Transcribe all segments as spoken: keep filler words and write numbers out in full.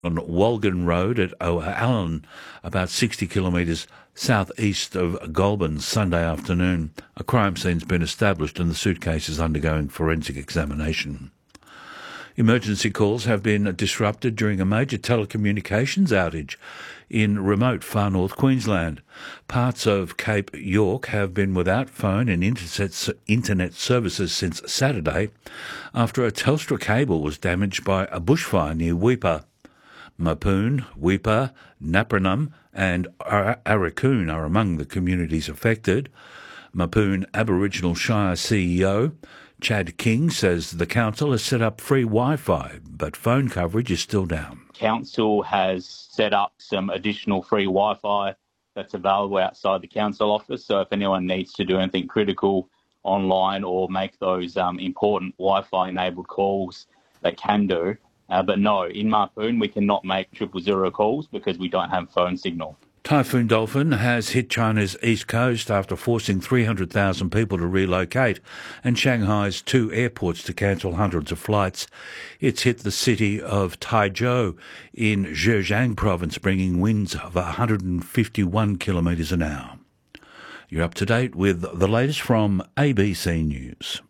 on Walgan Road at O'Allen, about sixty kilometres southeast of Goulburn, Sunday afternoon. A crime scene's been established and the suitcase is undergoing forensic examination. Emergency calls have been disrupted during a major telecommunications outage in remote far north Queensland. Parts of Cape York have been without phone and internet services since Saturday after a Telstra cable was damaged by a bushfire near Weipa. Mapoon, Weipa, Napranum and Arakoon are among the communities affected. Mapoon Aboriginal Shire C E O Chad King says the council has set up free Wi-Fi, but phone coverage is still down. Council has set up some additional free Wi-Fi that's available outside the council office, so if anyone needs to do anything critical online or make those um, important Wi-Fi enabled calls, they can do. Uh, but no, in Mapoon we cannot make triple zero calls because we don't have phone signal. Typhoon Dolphin has hit China's east coast after forcing three hundred thousand people to relocate and Shanghai's two airports to cancel hundreds of flights. It's hit the city of Taizhou in Zhejiang province, bringing winds of one hundred fifty-one kilometres an hour. You're up to date with the latest from A B C News.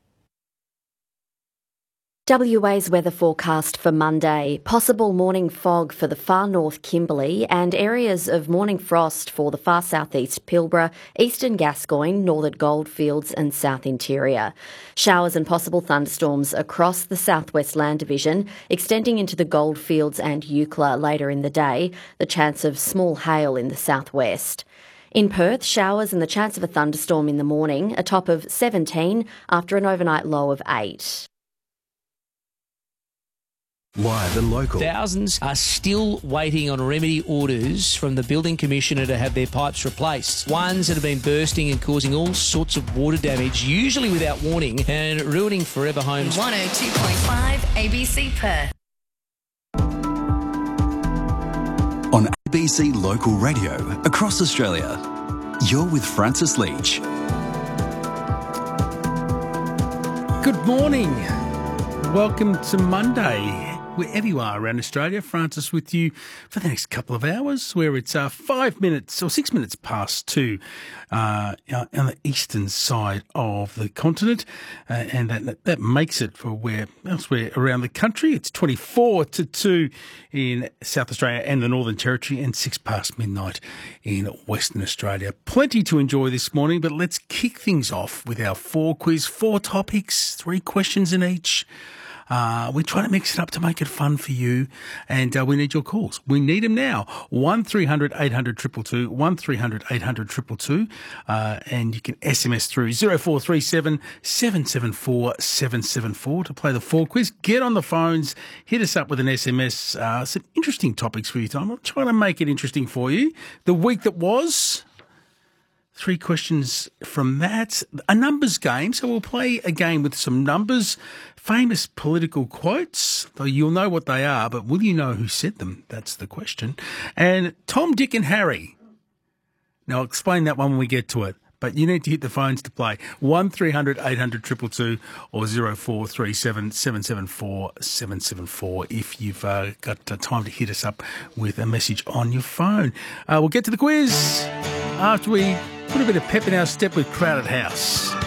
W A's weather forecast for Monday. Possible morning fog for the far north Kimberley and areas of morning frost for the far southeast Pilbara, eastern Gascoyne, northern Goldfields and south interior. Showers and possible thunderstorms across the southwest land division, extending into the Goldfields and Eucla later in the day. The chance of small hail in the southwest. In Perth, showers and the chance of a thunderstorm in the morning, a top of seventeen after an overnight low of eight. Live and local. Thousands are still waiting on remedy orders from the Building Commissioner to have their pipes replaced. Ones that have been bursting and causing all sorts of water damage, usually without warning, and ruining forever homes. one oh two point five A B C Perth. On A B C Local Radio across Australia, you're with Francis Leach. Good morning. Welcome to Monday. Wherever you are around Australia, Francis with you for the next couple of hours, where it's uh, five minutes or six minutes past two uh, on the eastern side of the continent, uh, and that that makes it for where elsewhere around the country. It's twenty-four to two in South Australia and the Northern Territory, and six past midnight in Western Australia. Plenty to enjoy this morning, but let's kick things off with our four quiz, four topics, three questions in each. Uh, we're trying to mix it up to make it fun for you, and uh, we need your calls. We need them now. one three hundred eight hundred two two two, one three hundred eight hundred two two two, uh, and you can S M S through zero four three seven seven seven four seven seven four to play the four quiz. Get on the phones, hit us up with an S M S. Uh, some interesting topics for you. I'm trying to make it interesting for you. The week that was... Three questions from that. A numbers game, so we'll play a game with some numbers, famous political quotes, though you'll know what they are, but will you know who said them? That's the question. And Tom, Dick and Harry. Now, I'll explain that one when we get to it, but you need to hit the phones to play. one three hundred eight hundred two two two or zero four three seven seven seven four seven seven four if you've uh, got uh, time to hit us up with a message on your phone. Uh, we'll get to the quiz after we put a bit of pep in our step with Crowded House.